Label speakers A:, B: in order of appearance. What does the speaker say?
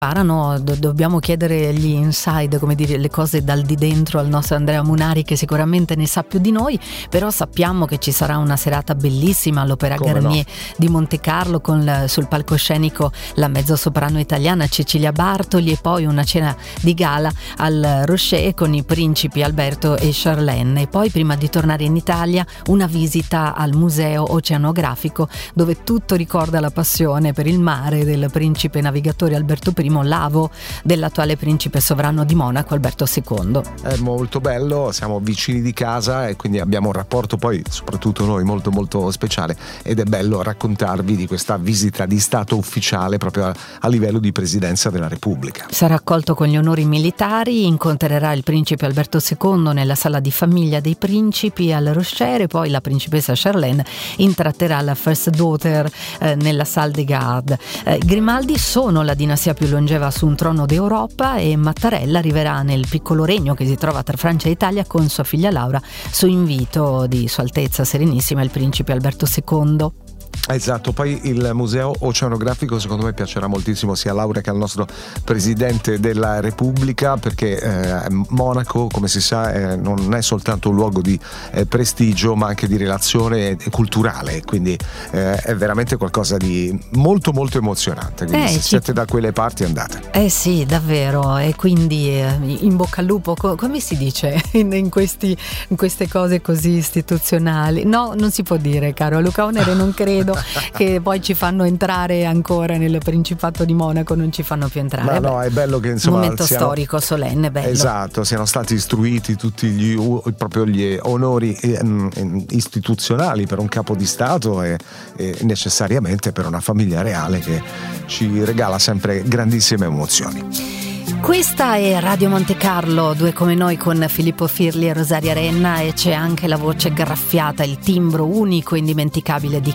A: Dobbiamo chiedere gli inside, come dire, le cose dal di dentro al nostro Andrea Munari, che sicuramente ne sa più di noi, però sappiamo che ci sarà una serata bellissima all'Opera Garnier di Montecarlo con sul palcoscenico la mezzosoprano italiana Cecilia Bartoli e poi una cena di gala al Rocher con i principi Alberto e Charlene, e poi prima di tornare in Italia una visita al museo oceanografico dove tutto ricorda la passione per il mare del principe navigatore Alberto I, l'avo dell'attuale principe sovrano di Monaco Alberto II.
B: È molto bello, siamo vicini di casa e quindi abbiamo un rapporto poi soprattutto noi molto molto speciale, ed è bello raccontarvi di questa visita di stato ufficiale proprio a livello di presidenza della Repubblica.
A: Sarà accolto con gli onori militari, incontrerà il principe Alberto II nella sala di famiglia dei principi al Rocher e poi la principessa Charlene intratterà la First Daughter nella Salle des Gardes. Grimaldi sono la dinastia più longeva su un trono d'Europa e Mattarella arriverà nel piccolo regno che si trova tra Francia e Italia con sua figlia Laura su invito di Sua Altezza Serenissima il principe Alberto II.
B: Esatto, poi il museo oceanografico secondo me piacerà moltissimo sia a Laura che al nostro presidente della Repubblica, perché Monaco, come si sa, non è soltanto un luogo di prestigio ma anche di relazione culturale, quindi è veramente qualcosa di molto molto emozionante, quindi se siete da quelle parti andate.
A: Sì, davvero, e quindi in bocca al lupo, come si dice in queste cose così istituzionali? No, non si può dire, caro Luca Onere, non credo che poi ci fanno entrare ancora nel Principato di Monaco, non ci fanno più entrare.
B: No, è bello che insomma
A: momento storico solenne, bello.
B: Esatto, siano stati istruiti tutti proprio gli onori istituzionali per un capo di Stato e necessariamente per una famiglia reale che ci regala sempre grandissime emozioni.
A: Questa è Radio Montecarlo, due come noi con Filippo Firli e Rosaria Renna, e c'è anche la voce graffiata, il timbro unico e indimenticabile di